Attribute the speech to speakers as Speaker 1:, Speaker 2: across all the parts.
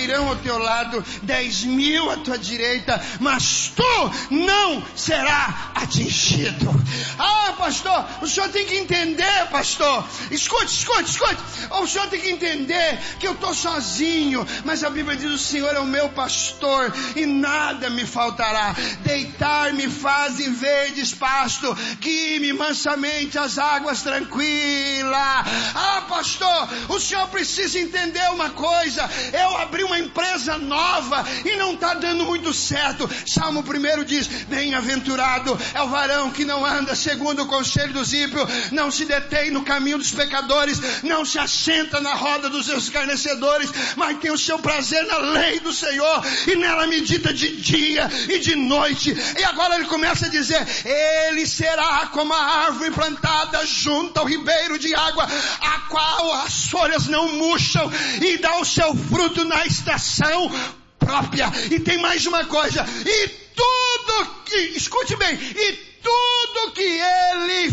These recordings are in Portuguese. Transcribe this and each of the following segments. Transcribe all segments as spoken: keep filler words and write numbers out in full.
Speaker 1: cairão ao teu lado, dez mil à tua direita, mas tu não será atingido. Ah, pastor, o senhor tem que entender, pastor. Escute, escute, escute. O senhor tem que entender que eu estou sozinho, mas a Bíblia diz: o Senhor é o meu pastor e nada me faltará. Deitar-me faz em verdes pasto, guie-me mansamente às águas tranquilas. Ah, pastor, o senhor precisa entender uma coisa: eu abri uma empresa nova e não está dando muito certo. Salmo primeiro diz: bem-aventurado é o varão que não anda segundo o conselho dos ímpios, não se detém no caminho dos pecadores, não se assenta na roda dos escarnecedores, mas tem o seu prazer na lei do Senhor e nela medita de dia e de noite. E agora ele começa a dizer: ele será como a árvore plantada junto ao ribeiro de água, a qual as folhas não murcham e dá o seu fruto na estação própria. E tem mais uma coisa: e tudo que, escute bem, e tudo que ele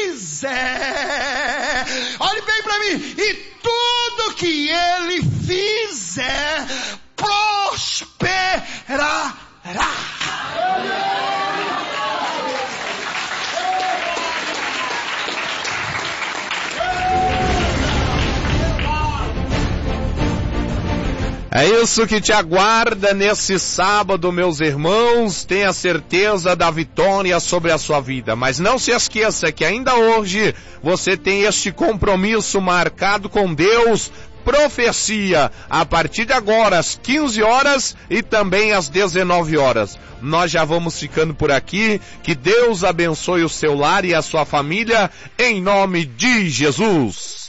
Speaker 1: fizer, olhe bem para mim, e tudo que ele fizer prosperará.
Speaker 2: É isso que te aguarda nesse sábado, meus irmãos. Tenha certeza da vitória sobre a sua vida. Mas não se esqueça que ainda hoje você tem este compromisso marcado com Deus. Profecia, a partir de agora, às quinze horas e também às dezenove horas. Nós já vamos ficando por aqui. Que Deus abençoe o seu lar e a sua família, em nome de Jesus.